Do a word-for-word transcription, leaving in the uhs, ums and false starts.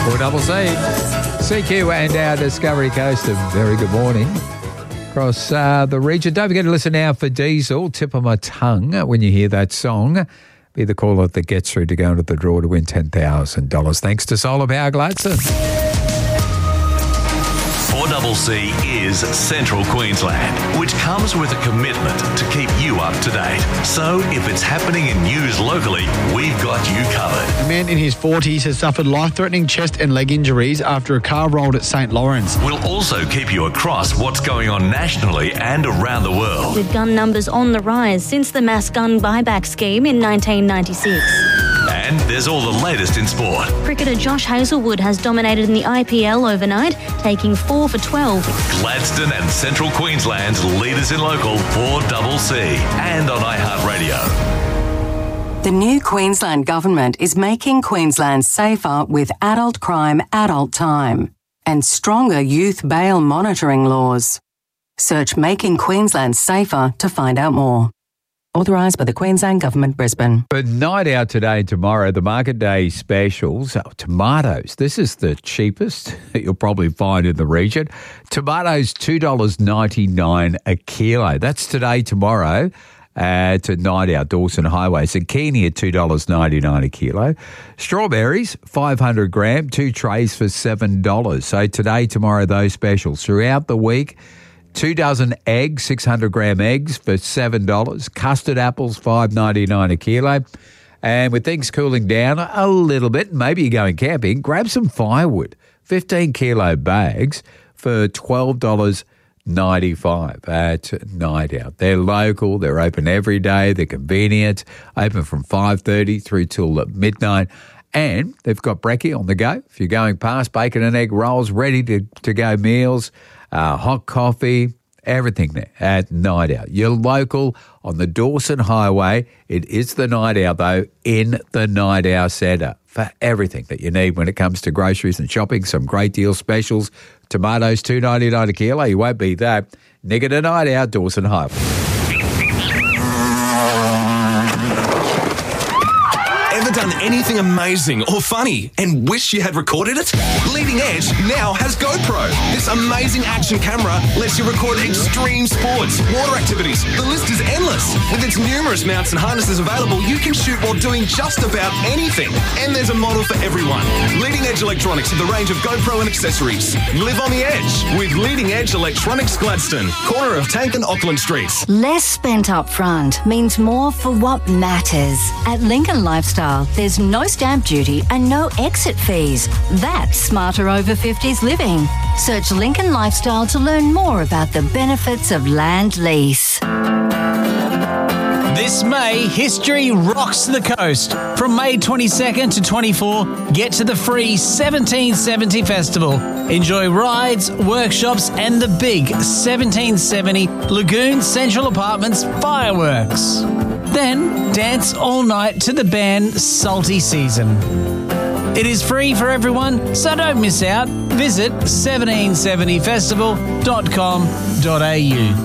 four double C. C Q and our Discovery Coast. A very good morning across uh, the region. Don't forget to listen now for Diesel, Tip of My Tongue, when you hear that song. Be the caller that gets through to go into the draw to win ten thousand dollars. Thanks to Solar Power Gladstone. four double C is Central Queensland, which comes with a commitment to keep you up to date. So if it's happening in news locally, we've got you covered. A man in his forties has suffered life-threatening chest and leg injuries after a car rolled at St Lawrence. We'll also keep you across what's going on nationally and around the world. With gun numbers on the rise since the mass gun buyback scheme in nineteen ninety-six. And there's all the latest in sport. Cricketer Josh Hazlewood has dominated in the I P L overnight, taking four for twelve. Gladstone and Central Queensland's leaders in local four double C and on iHeartRadio. The new Queensland Government is making Queensland safer with adult crime adult time and stronger youth bail monitoring laws. Search Making Queensland Safer to find out more. Authorised by the Queensland Government, Brisbane. For night out today and tomorrow, the market day specials. Oh, tomatoes. This is the cheapest that you'll probably find in the region. Tomatoes, two dollars ninety-nine a kilo. That's today, tomorrow. Uh, to night out, Dawson Highway. Zucchini at two dollars ninety-nine a kilo. Strawberries, five hundred gram, two trays for seven dollars. So today, tomorrow, those specials. Throughout the week, two dozen eggs, six hundred gram eggs for seven dollars. Custard apples, five ninety-nine a kilo. And with things cooling down a little bit, maybe you're going camping, grab some firewood. fifteen kilo bags for twelve dollars ninety-five at night out. They're local, they're open every day, they're convenient, open from five thirty through till midnight. And they've got brekkie on the go. If you're going past, bacon and egg rolls, ready to, to go meals, uh, hot coffee, everything there at Night Out. You're local on the Dawson Highway. It is the Night Out, though, in the Night Out Centre for everything that you need when it comes to groceries and shopping. Some great deal specials. Tomatoes, two dollars ninety-nine a kilo. You won't beat that. Nigger to Night Out, Dawson Highway. Ever done anything amazing or funny and wish you had recorded it? Leading Edge now has GoPro. This amazing action camera lets you record extreme sports, water activities. The list is endless. With its numerous mounts and harnesses available, you can shoot while doing just about anything. And there's a model for everyone. Leading Edge Electronics with a range of GoPro and accessories. Live on the edge with Leading Edge Electronics Gladstone, corner of Tank and Auckland Streets. Less spent up front means more for what matters. At Lincoln Lifestyle, there's no stamp duty and no exit fees. That's smarter over fifties living. Search Lincoln Lifestyle to learn more about the benefits of land lease. This May, history rocks the coast. From May twenty-second to twenty-fourth, get to the free seventeen seventy Festival. Enjoy rides, workshops and the big seventeen seventy Lagoon Central Apartments fireworks. Then dance all night to the band Salty Season. It is free for everyone, so don't miss out. Visit seventeen seventy festival dot com dot a u.